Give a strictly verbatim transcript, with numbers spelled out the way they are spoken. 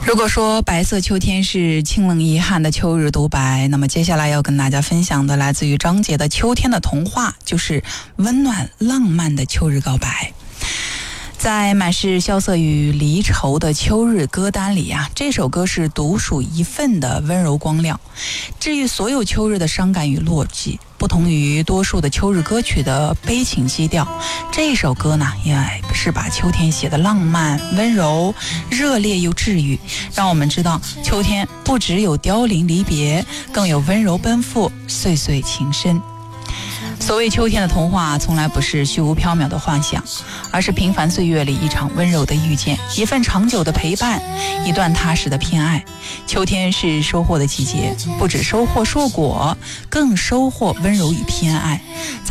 如果说白色秋天是清冷遗憾的秋日独白，那么接下来要跟大家分享的来自于张杰的《秋天的童话》，就是温暖浪漫的秋日告白。在满是萧瑟与离愁的秋日歌单里啊，这首歌是独属一份的温柔光亮，治愈所有秋日的伤感与落寂。不同于多数的秋日歌曲的悲情基调，这首歌呢也是把秋天写的浪漫、温柔、热烈又治愈，让我们知道秋天不只有凋零离别，更有温柔奔赴、岁岁情深。所谓秋天的童话，从来不是虚无缥缈的幻想，而是平凡岁月里一场温柔的遇见，一份长久的陪伴，一段踏实的偏爱。秋天是收获的季节，不只收获硕果，更收获温柔与偏爱。